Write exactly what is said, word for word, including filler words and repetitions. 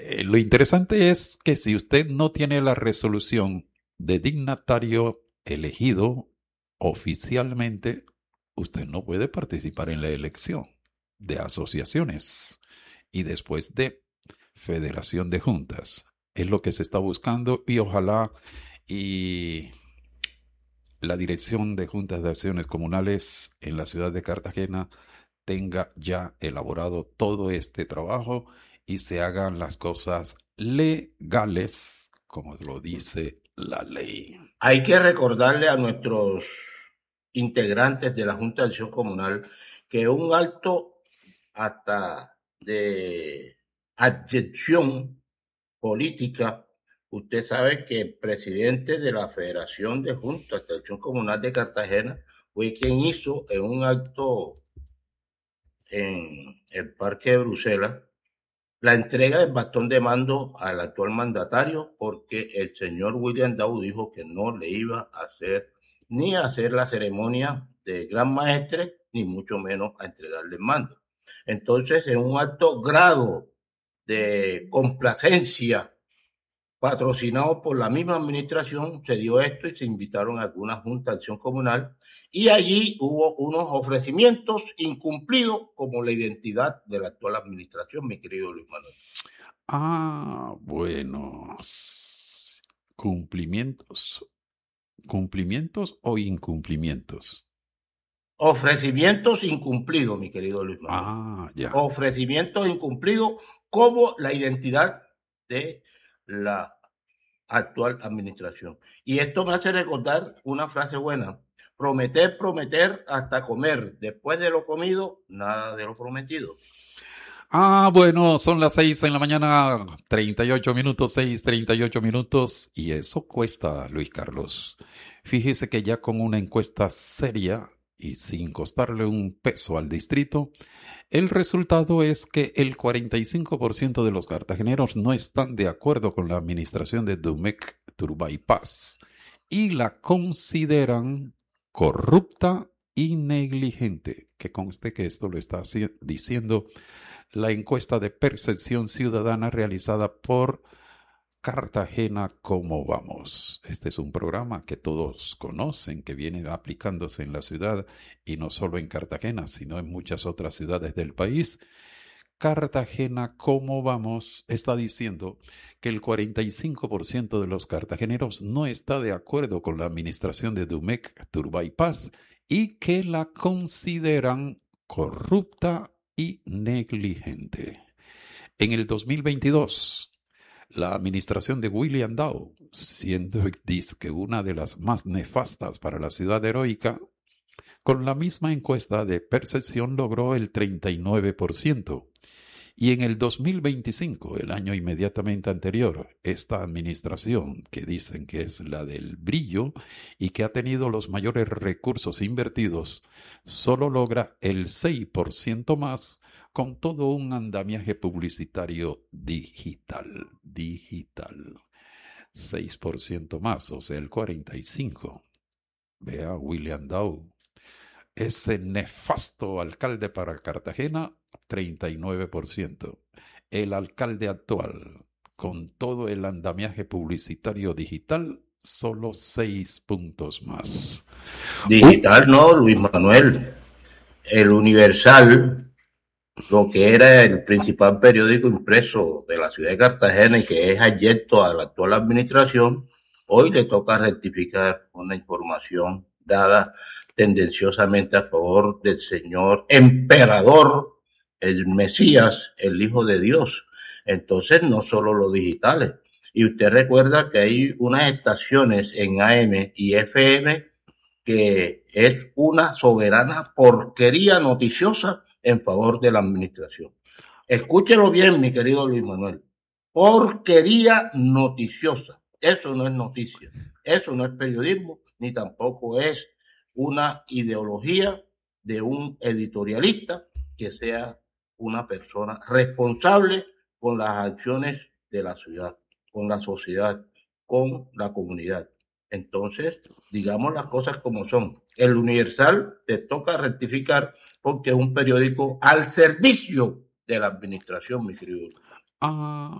eh, lo interesante es que si usted no tiene la resolución de dignatario elegido oficialmente, usted no puede participar en la elección de asociaciones y después de federación de juntas. Es lo que se está buscando y ojalá y la Dirección de Juntas de Acciones Comunales en la ciudad de Cartagena tenga ya elaborado todo este trabajo y se hagan las cosas legales, como lo dice la ley. Hay que recordarle a nuestros integrantes de la Junta de Acción Comunal que un acto hasta de abyección política, usted sabe que el presidente de la Federación de Juntas de Acción Comunal de Cartagena fue quien hizo en un acto en el Parque de Bruselas la entrega del bastón de mando al actual mandatario, porque el señor William Dow dijo que no le iba a hacer ni a hacer la ceremonia de gran maestre, ni mucho menos a entregarle el mando. Entonces, en un alto grado de complacencia patrocinado por la misma administración, se dio esto y se invitaron a alguna junta de acción comunal y allí hubo unos ofrecimientos incumplidos como la identidad de la actual administración, mi querido Luis Manuel. Ah, bueno. Cumplimientos. ¿Cumplimientos o incumplimientos? Ofrecimientos incumplidos, mi querido Luis Manuel. Ah, ya. Ofrecimientos incumplidos como la identidad de la actual administración. Y esto me hace recordar una frase buena: prometer, prometer hasta comer. Después de lo comido, nada de lo prometido. Ah, bueno, son las seis en la mañana, treinta y ocho minutos, seis, treinta y ocho minutos, y eso cuesta, Luis Carlos. Fíjese que ya con una encuesta seria y sin costarle un peso al distrito, el resultado es que el cuarenta y cinco por ciento de los cartageneros no están de acuerdo con la administración de Domecq Turbay Paz y la consideran corrupta y negligente. Que conste que esto lo está diciendo la encuesta de percepción ciudadana realizada por Cartagena ¿Cómo vamos? Este es un programa que todos conocen, que viene aplicándose en la ciudad y no solo en Cartagena, sino en muchas otras ciudades del país. Cartagena ¿Cómo vamos? Está diciendo que el cuarenta y cinco por ciento de los cartageneros no está de acuerdo con la administración de Domecq Turbay Paz y que la consideran corrupta y negligente. En el dos mil veintidós, la administración de William Dow, siendo disque una de las más nefastas para la ciudad heroica, con la misma encuesta de percepción logró el treinta y nueve por ciento. Y en el dos mil veinticinco, el año inmediatamente anterior, esta administración, que dicen que es la del brillo y que ha tenido los mayores recursos invertidos, solo logra el seis por ciento más con todo un andamiaje publicitario digital. Digital. seis por ciento más, o sea, el cuarenta y cinco por ciento. Vea, William Dow. Ese nefasto alcalde para Cartagena, treinta y nueve por ciento. El alcalde actual, con todo el andamiaje publicitario digital, solo seis puntos más. Digital, no, Luis Manuel. El Universal, lo que era el principal periódico impreso de la ciudad de Cartagena y que es adyecto a la actual administración, hoy le toca rectificar una información dada tendenciosamente a favor del señor emperador, el Mesías, el Hijo de Dios. Entonces, no solo los digitales. Y usted recuerda que hay unas estaciones en A M y F M que es una soberana porquería noticiosa en favor de la administración. Escúchelo bien, mi querido Luis Manuel. Porquería noticiosa. Eso no es noticia. Eso no es periodismo, ni tampoco es una ideología de un editorialista que sea una persona responsable con las acciones de la ciudad, con la sociedad, con la comunidad. Entonces, digamos las cosas como son. El Universal te toca rectificar porque es un periódico al servicio de la administración, mi querido. Ah,